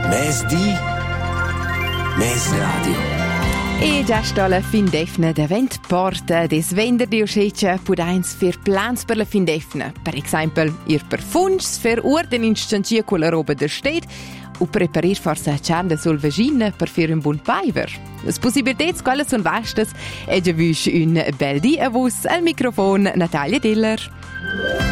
Mes di, mes radio. E già sta la fin d'efna davent porta des venerdì usceccia pudains für plans per la fin d'efna. Per esempio, ir per fungs, per orden in stancia con la roba der steht o preparir forse a ciarda sul vagina per fare un buon paiver. Le possibilità quelle sono vastes e già vus un bel di a vos al microfono Natalia Diller.